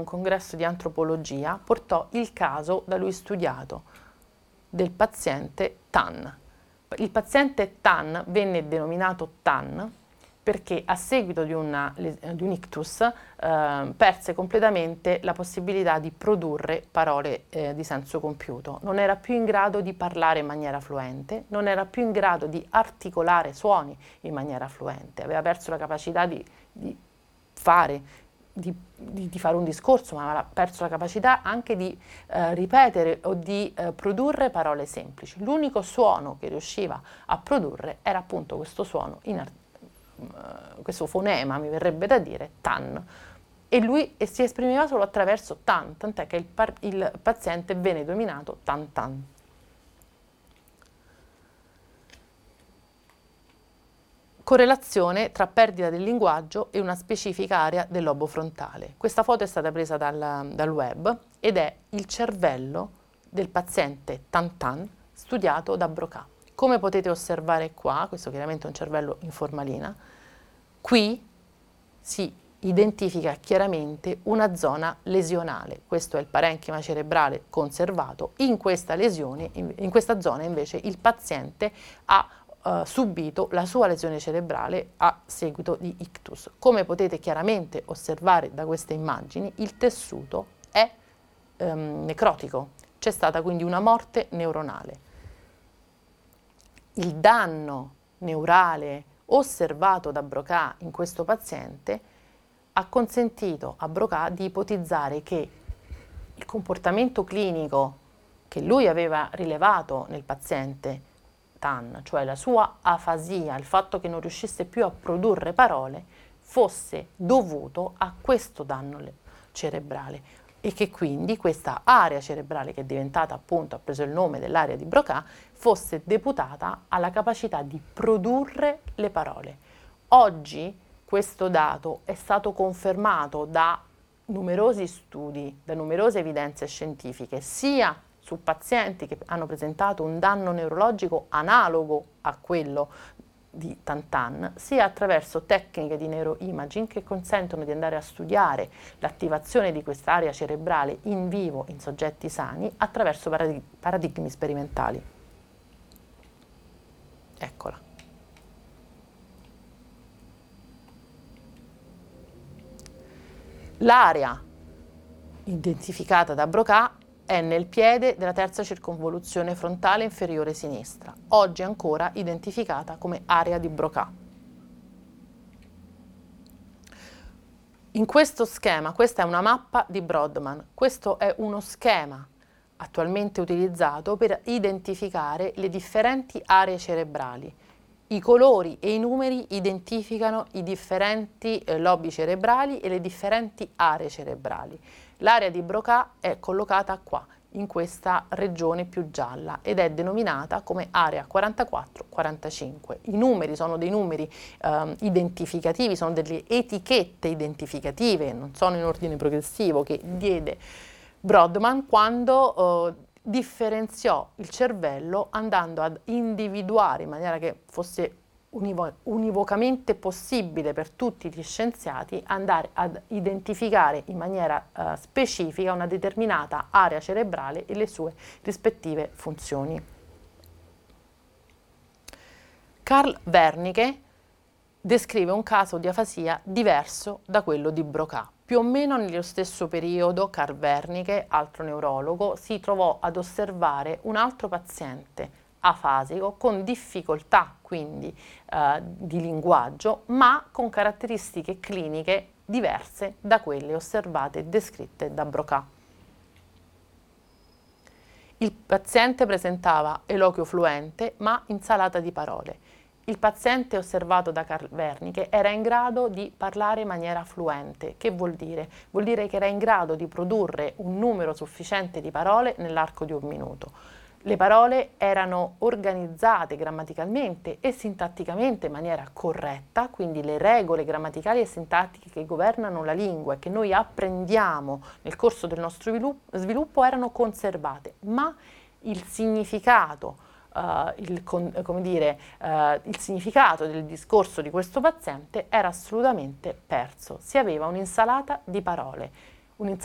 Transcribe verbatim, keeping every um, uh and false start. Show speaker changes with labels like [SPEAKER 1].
[SPEAKER 1] congresso di antropologia, portò il caso da lui studiato del paziente Tan. Il paziente Tan venne denominato Tan perché a seguito di, una, di un ictus eh, perse completamente la possibilità di produrre parole eh, di senso compiuto. Non era più in grado di parlare in maniera fluente, non era più in grado di articolare suoni in maniera fluente, aveva perso la capacità di, di, fare, di, di, di fare un discorso, ma aveva perso la capacità anche di eh, ripetere o di eh, produrre parole semplici. L'unico suono che riusciva a produrre era appunto questo suono in articolato. Questo fonema, mi verrebbe da dire, tan, e lui e si esprimeva solo attraverso tan, tant'è che il, par- il paziente venne denominato tan tan. Correlazione tra perdita del linguaggio e una specifica area del lobo frontale. Questa foto è stata presa dal, dal web ed è il cervello del paziente tan tan studiato da Broca. Come potete osservare qua, questo chiaramente è un cervello in formalina, qui si identifica chiaramente una zona lesionale. Questo è il parenchima cerebrale conservato. In questa lesione, in, in questa zona invece il paziente ha uh, subito la sua lesione cerebrale a seguito di ictus. Come potete chiaramente osservare da queste immagini, il tessuto è um, necrotico. C'è stata quindi una morte neuronale. Il danno neurale osservato da Broca in questo paziente ha consentito a Broca di ipotizzare che il comportamento clinico che lui aveva rilevato nel paziente Tan, cioè la sua afasia, il fatto che non riuscisse più a produrre parole, fosse dovuto a questo danno cerebrale e che quindi questa area cerebrale, che è diventata appunto, ha preso il nome dell'area di Broca, fosse deputata alla capacità di produrre le parole. Oggi questo dato è stato confermato da numerosi studi, da numerose evidenze scientifiche, sia su pazienti che hanno presentato un danno neurologico analogo a quello di Tantan, sia attraverso tecniche di neuroimaging che consentono di andare a studiare l'attivazione di quest'area cerebrale in vivo in soggetti sani attraverso paradig- paradigmi sperimentali. Eccola. L'area identificata da Broca è nel piede della terza circonvoluzione frontale inferiore sinistra, oggi ancora identificata come area di Broca. In questo schema, questa è una mappa di Brodmann, questo è uno schema attualmente utilizzato per identificare le differenti aree cerebrali. I colori e i numeri identificano i differenti eh, lobi cerebrali e le differenti aree cerebrali. L'area di Broca è collocata qua, in questa regione più gialla, ed è denominata come area quarantaquattro quarantacinque. I numeri sono dei numeri eh, identificativi, sono delle etichette identificative, non sono in ordine progressivo, che diede Brodmann quando eh, differenziò il cervello andando ad individuare in maniera che fosse univo- univocamente possibile per tutti gli scienziati andare ad identificare in maniera uh, specifica una determinata area cerebrale e le sue rispettive funzioni. Carl Wernicke descrive un caso di afasia diverso da quello di Broca. Più o meno nello stesso periodo Carl Wernicke, altro neurologo, si trovò ad osservare un altro paziente afasico con difficoltà quindi eh, di linguaggio, ma con caratteristiche cliniche diverse da quelle osservate e descritte da Broca. Il paziente presentava eloquio fluente ma insalata di parole. Il paziente osservato da Carl Wernicke era in grado di parlare in maniera fluente. Che vuol dire? Vuol dire che era in grado di produrre un numero sufficiente di parole nell'arco di un minuto. Le parole erano organizzate grammaticalmente e sintatticamente in maniera corretta, quindi le regole grammaticali e sintattiche che governano la lingua e che noi apprendiamo nel corso del nostro sviluppo erano conservate, ma il significato Uh, il, con, come dire, uh, il significato del discorso di questo paziente era assolutamente perso. Si aveva un'insalata di parole, un'insalata